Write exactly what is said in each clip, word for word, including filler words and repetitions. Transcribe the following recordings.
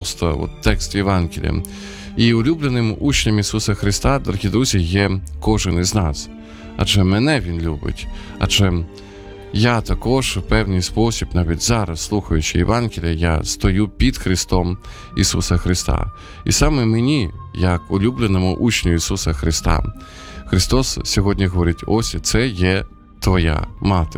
просто от текст Євангелія. І улюбленим учнем Ісуса Христа, дорогі друзі, є кожен із нас. Адже мене Він любить. Адже я також в певний спосіб, навіть зараз, слухаючи Євангелія, я стою під Христом Ісуса Христа. І саме мені, як улюбленому учню Ісуса Христа, Христос сьогодні говорить: ось це є твоя мати.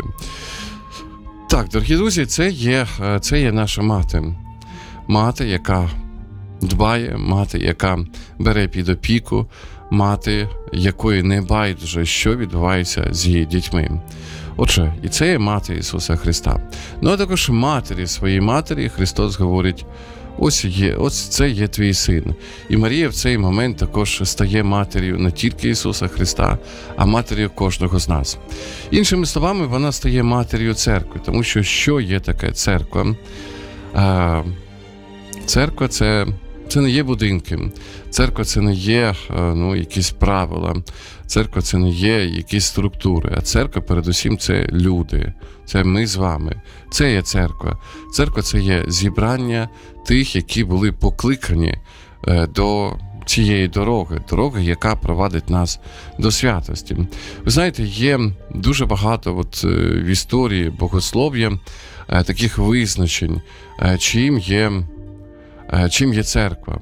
Так, дорогі друзі, це є, це є наша мати. Мати, яка дбає, мати, яка бере під опіку, мати, якої не байдуже, що відбувається з її дітьми. Отже, і це є мати Ісуса Христа. Ну, а також матері, своїй матері Христос говорить: ось є, ось це є твій син. І Марія в цей момент також стає матір'ю не тільки Ісуса Христа, а матір'ю кожного з нас. Іншими словами, вона стає матір'ю церкви, тому що що є таке церква? А, церква – це, це не є будинки, церква – це не є ну, якісь правила, церква – це не є якісь структури, а церква, передусім, це люди, це ми з вами, це є церква. Церква – це є зібрання тих, які були покликані до цієї дороги, дороги, яка провадить нас до святості. Ви знаєте, є дуже багато от, в історії богослов'я таких визначень, чим є, чим є церква.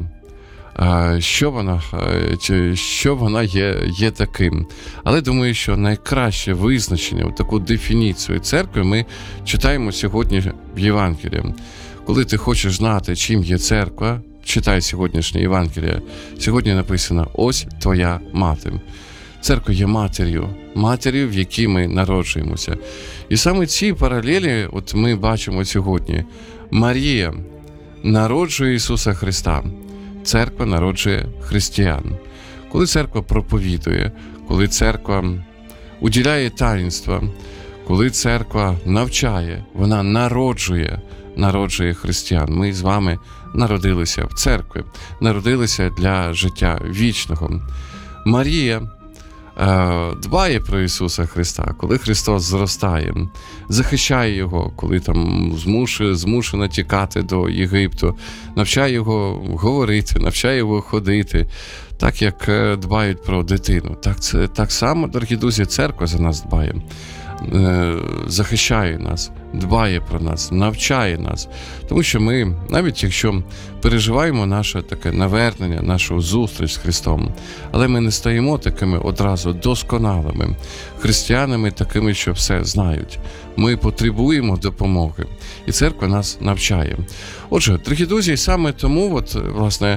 Що вона, що вона є, є таким. Але думаю, що найкраще визначення, таку дефініцію церкви ми читаємо сьогодні в Євангелії. Коли ти хочеш знати, чим є церква, читай сьогоднішнє Євангеліє. Сьогодні написано: ось твоя мати. Церква є матір'ю, матір'ю, в якій ми народжуємося. І саме ці паралелі от ми бачимо сьогодні. Марія народжує Ісуса Христа. Церква народжує християн. Коли церква проповідує, коли церква уділяє таїнства, коли церква навчає, вона народжує, народжує християн. Ми з вами народилися в церкві, народилися для життя вічного. Марія е, дбає про Ісуса Христа, коли Христос зростає, захищає Його, коли там змушує, змушена тікати до Єгипту, навчає Його говорити, навчає Його ходити, так як дбають про дитину. Так, це, так само, дорогі друзі, церква за нас дбає. Захищає нас, дбає про нас, навчає нас. Тому що ми, навіть якщо переживаємо наше таке навернення, нашу зустріч з Христом, але ми не стаємо такими одразу досконалими християнами, такими, що все знають. Ми потребуємо допомоги. І церква нас навчає. Отже, дорогі друзі, саме тому, от, власне,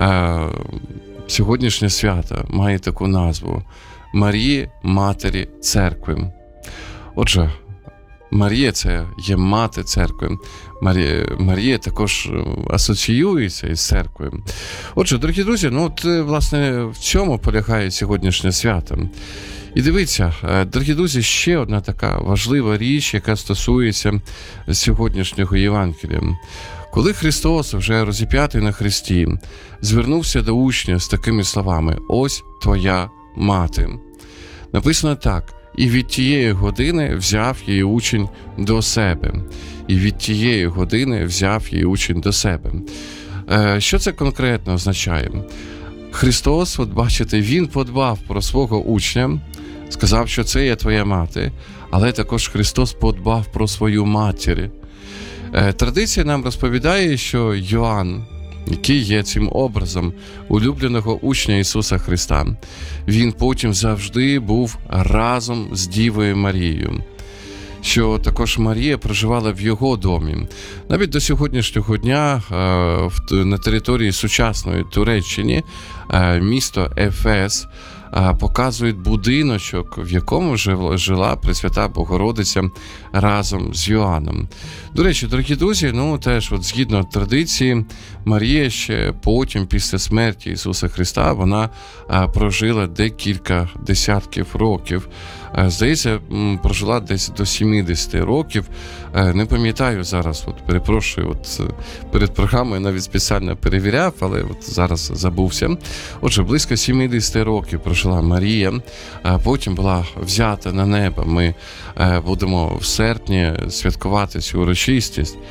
сьогоднішнє свято має таку назву: Марії, Матері Церкви. Отже, Марія – це є мати церкви. Марія, Марія також асоціюється із церквою. Отже, дорогі друзі, ну от, власне, в цьому полягає сьогоднішнє свято. І дивіться, дорогі друзі, ще одна така важлива річ, яка стосується сьогоднішнього Євангелія. Коли Христос, вже розіп'ятий на хресті, звернувся до учня з такими словами: ось твоя мати. Написано так: і від тієї години взяв її учень до себе. І від тієї години взяв її учень до себе. Що це конкретно означає? Христос, от бачите, Він подбав про свого учня, сказав, що це є твоя мати, але також Христос подбав про свою матір. Традиція нам розповідає, що Йоанн, який є цим образом улюбленого учня Ісуса Христа, він потім завжди був разом з Дівою Марією, що також Марія проживала в його домі. Навіть до сьогоднішнього дня на території сучасної Туреччини місто Ефес показують будиночок, в якому жила Пресвята Богородиця разом з Йоанном. До речі, дорогі друзі, ну теж от згідно традиції, Марія ще потім, після смерті Ісуса Христа, вона прожила декілька десятків років. Здається, прожила десь до сімдесят років. Не пам'ятаю зараз, от перепрошую, от перед програмою навіть спеціально перевіряв, але от зараз забувся. Отже, близько сімдесят років прожила Марія, а потім була взята на небо. Ми будемо в серпні святкувати цю урочистість.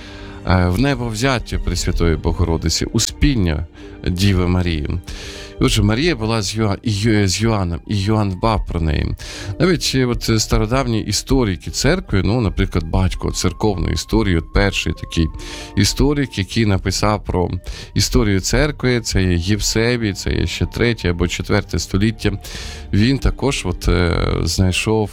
в небовзяття Пресвятої Богородиці, успіння Діви Марії. Отже, Марія була з, Йоа... з Йоанном, і Йоанн дбав про неї. Навіть от стародавні історики церкви, ну, наприклад, батько церковної історії, от перший такий історик, який написав про історію церкви, це є Євсевій, це є ще третє або четверте століття, він також от, е, знайшов,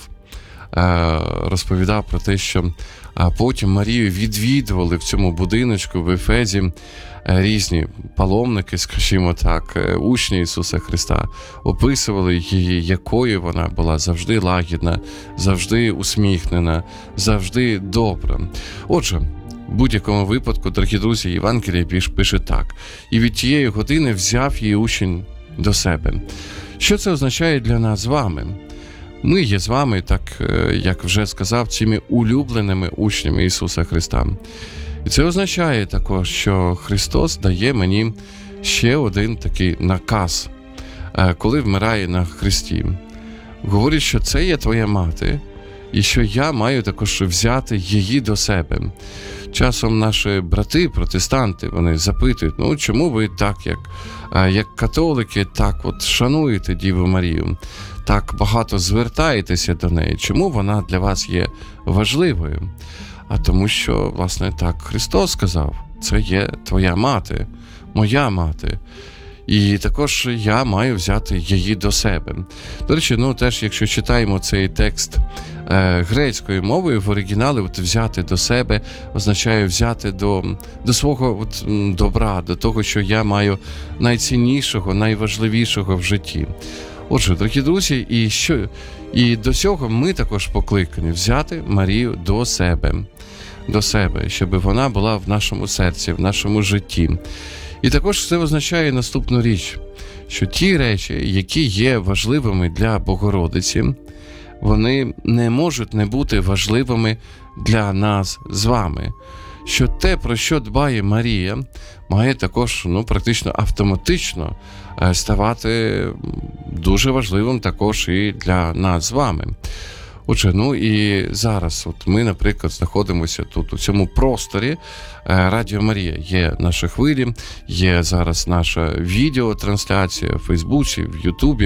е, розповідав про те, що а потім Марію відвідували в цьому будиночку в Ефезі різні паломники, скажімо так, учні Ісуса Христа, описували її, якою вона була завжди лагідна, завжди усміхнена, завжди добра. Отже, в будь-якому випадку, дорогі друзі, Євангеліє пише так: «І від тієї години взяв її учень до себе». Що це означає для нас з вами? Ми є з вами, так як вже сказав, цими улюбленими учнями Ісуса Христа. І це означає також, що Христос дає мені ще один такий наказ, коли вмирає на хресті. Говорить, що це є твоя мати, і що я маю також взяти її до себе. Часом наші брати, протестанти, вони запитують, ну чому ви так, як, як католики, так от шануєте Діву Марію, так багато звертаєтеся до неї, чому вона для вас є важливою? А тому що, власне, так Христос сказав, це є твоя мати, моя мати. І також я маю взяти її до себе. До речі, ну теж, якщо читаємо цей текст е, грецькою мовою, в оригіналі от, взяти до себе означає взяти до, до свого от, добра, до того, що я маю найціннішого, найважливішого в житті. Отже, дорогі друзі, і, що, і до цього ми також покликані взяти Марію до себе, до себе, щоб вона була в нашому серці, в нашому житті. І також це означає наступну річ, що ті речі, які є важливими для Богородиці, вони не можуть не бути важливими для нас з вами. Що те, про що дбає Марія, має також, ну, практично автоматично ставати дуже важливим також і для нас з вами. Отже, ну і зараз от ми, наприклад, знаходимося тут у цьому просторі Радіо Марія. Є наші хвилі, є зараз наша відеотрансляція в Фейсбуці, в Ютубі.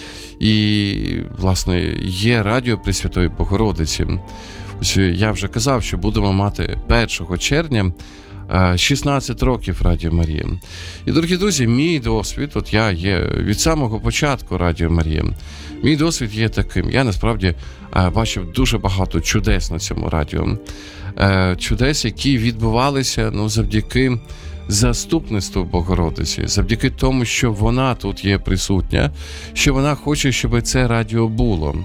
І, власне, є Радіо Пресвятої Богородиці. Ось я вже казав, що будемо мати першого червня шістнадцять років Радіо Марія. І, дорогі друзі, мій досвід, от я є від самого початку Радіо Марія, мій досвід є таким. Я, насправді, бачив дуже багато чудес на цьому радіо. Чудес, які відбувалися, ну, завдяки заступництву Богородиці, завдяки тому, що вона тут є присутня, що вона хоче, щоб це радіо було.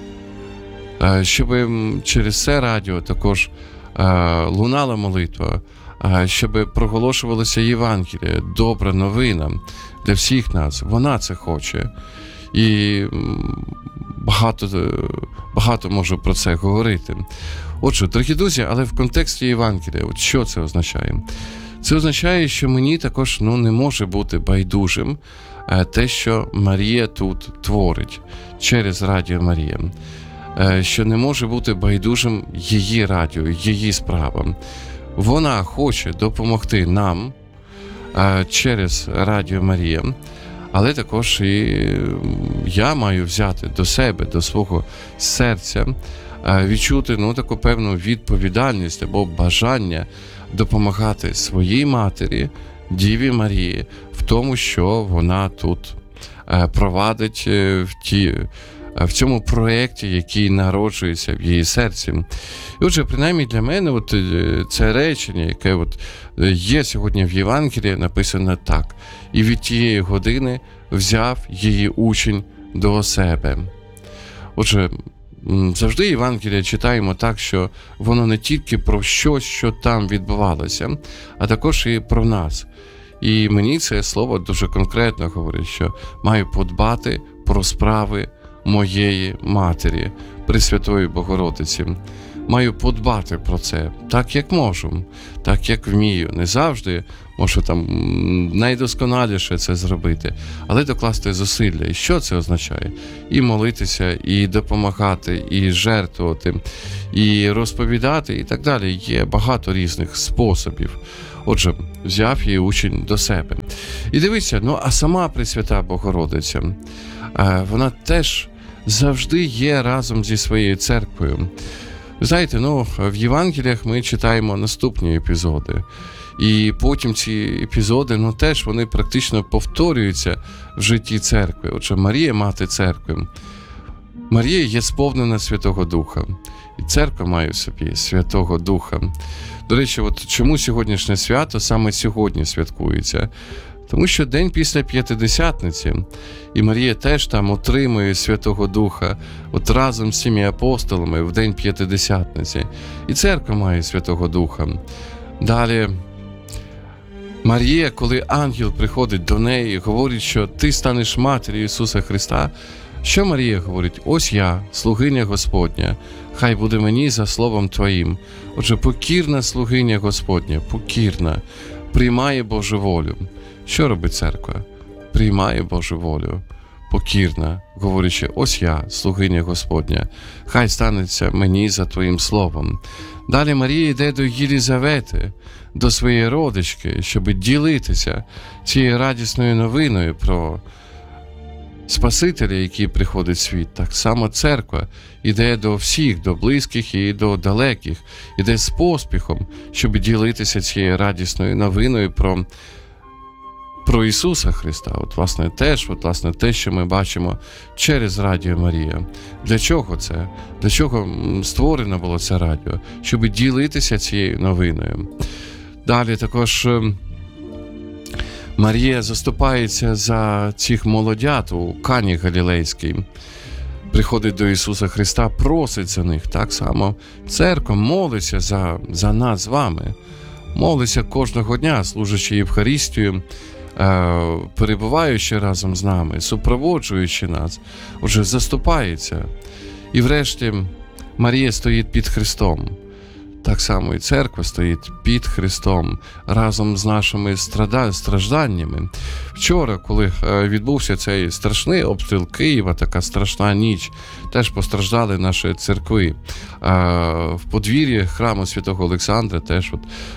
Щоб через це радіо також лунала молитва, щоб проголошувалося Євангеліє, добра новина для всіх нас. Вона це хоче. І багато, багато можу про це говорити. Отже, дорогі друзі, але в контексті Євангелія, от що це означає? Це означає, що мені також, ну, не може бути байдужим те, що Марія тут творить через Радіо Марія. Що не може бути байдужим її радіо, її справам. Вона хоче допомогти нам через Радіо Марія, але також і я маю взяти до себе, до свого серця, відчути, ну, таку певну відповідальність або бажання допомагати своїй матері, Діві Марії, в тому, що вона тут провадить в ті в цьому проєкті, який народжується в її серці. І отже, принаймні для мене от це речення, яке от є сьогодні в Євангелії, написано так: «І від тієї години взяв її учень до себе». Отже, завжди Євангелія читаємо так, що воно не тільки про щось, що там відбувалося, а також і про нас. І мені це слово дуже конкретно говорить, що маю подбати про справи моєї матері, Пресвятої Богородиці. маю подбати про це так, як можу, так, як вмію. Не завжди можу там найдосконаліше це зробити, але докласти зусилля. І що це означає? І молитися, і допомагати, і жертвувати, і розповідати, і так далі. Є багато різних способів. Отже, взяв її учень до себе. І дивіться, ну а сама Пресвята Богородиця, вона теж завжди є разом зі своєю церквою. Ви знаєте, ну, в Євангеліях ми читаємо наступні епізоди. І потім ці епізоди, ну, теж вони практично повторюються в житті церкви. Отже, Марія – мати церкви. Марія є сповнена Святого Духа. І церква має в собі Святого Духа. До речі, от чому сьогоднішнє свято саме сьогодні святкується? Тому що день після П'ятидесятниці, і Марія теж там отримує Святого Духа, от разом з цими апостолами в день П'ятидесятниці. І церква має Святого Духа. Далі Марія, коли ангел приходить до неї, говорить, що ти станеш матір'ю Ісуса Христа, що Марія говорить? Ось я, слугиня Господня, хай буде мені за словом Твоїм. Отже, покірна слугиня Господня, покірна, приймає Божу волю. Що робить церква? Приймає Божу волю, покірна, говорячи, ось я, слугиня Господня, хай станеться мені за Твоїм словом. Далі Марія йде до Єлізавети, до своєї родички, щоб ділитися цією радісною новиною про Спасителя, який приходить в світ. Так само церква йде до всіх, до близьких і до далеких, йде з поспіхом, щоб ділитися цією радісною новиною про Про Ісуса Христа. От, власне, теж, от, власне, те, що ми бачимо через Радіо Марія. Для чого це? Для чого створено було це радіо? Щоб ділитися цією новиною. Далі також Марія заступається за цих молодят у Кані Галілейській. Приходить до Ісуса Христа, просить за них. Так само церква молиться за, за нас з вами. Молиться кожного дня, служачи Євхаристію, перебуваючи разом з нами, супроводжуючи нас, отже, заступається. І врешті Марія стоїть під Христом. Так само і церква стоїть під Христом разом з нашими стражданнями. Вчора, коли відбувся цей страшний обстріл Києва, така страшна ніч, теж постраждали наші церкви. В подвір'ї храму Святого Олександра теж от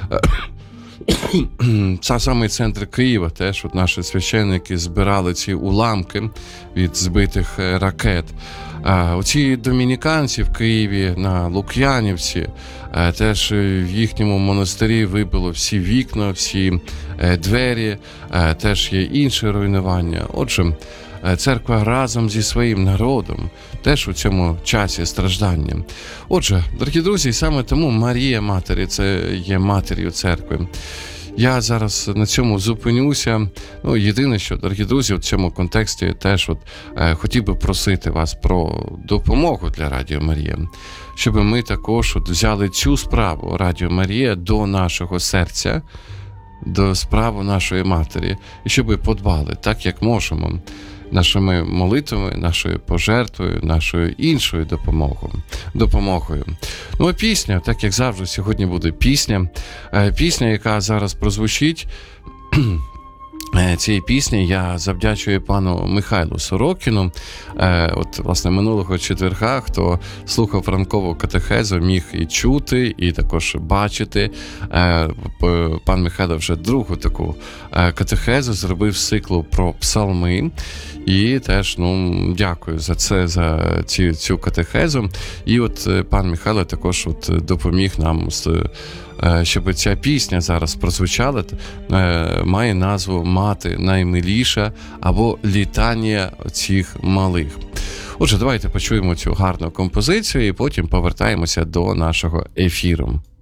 це самий центр Києва, теж от наші священники збирали ці уламки від збитих ракет. А, оці домініканці в Києві на Лук'янівці, а, теж в їхньому монастирі вибило всі вікна, всі а, двері, а, теж є інше руйнування. Отже, церква разом зі своїм народом теж у цьому часі страждання. Отже, дорогі друзі, саме тому Марія Матері, це є матір'ю церкви. Я зараз на цьому зупинюся. Ну, єдине, що, дорогі друзі, в цьому контексті теж от, е, хотів би просити вас про допомогу для Радіо Марія, щоб ми також от взяли цю справу Радіо Марія до нашого серця, до справи нашої матері, і щоб ми подбали так, як можемо, нашими молитвами, нашою пожертвою, нашою іншою допомогою. допомогою. Ну, а пісня, так як завжди, сьогодні буде пісня. Пісня, яка зараз прозвучить, цієї пісні я завдячую пану Михайлу Сорокіну. От, власне, минулого четверга, хто слухав ранкову катехезу, міг і чути, і також бачити. Пан Михайло вже другу таку катехезу зробив з циклу про псалми. І теж, ну, дякую за це, за цю, цю катехезу. І от пан Михайло також от допоміг нам, щоб ця пісня зараз прозвучала, має назву «Мати наймиліша» або «Літання цих малих». Отже, давайте почуємо цю гарну композицію і потім повертаємося до нашого ефіру.